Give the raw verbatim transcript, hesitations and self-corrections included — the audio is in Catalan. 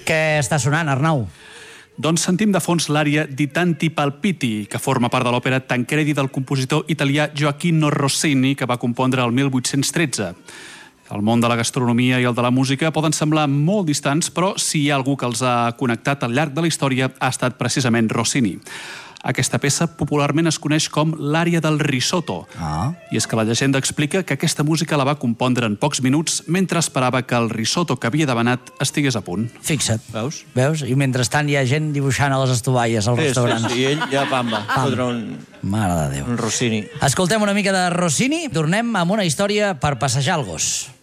Què està sonant, Arnau? Doncs sentim de fons l'ària Di tanti palpiti, que forma part de l'òpera Tancredi del compositor italià Gioacchino Rossini, que va compondre el mil vuit-cents tretze. El món de la gastronomia i el de la música poden semblar molt distants, però si hi ha algú que els ha connectat al llarg de la història ha estat precisament Rossini. Aquesta peça popularment es coneix com l'ària del risotto. Ah. I és que la llegenda explica que aquesta música la va compondre en pocs minuts mentre esperava que el risotto que havia demanat estigués a punt. Fixa't. Veus? Veus? I mentrestant hi ha gent dibuixant a les estovalles al Sí, sí, restaurant. sí, i ell ja pamba, fotre un, Mare de Déu. un Rossini. Escoltem una mica de Rossini. Tornem amb una història per passejar el gos.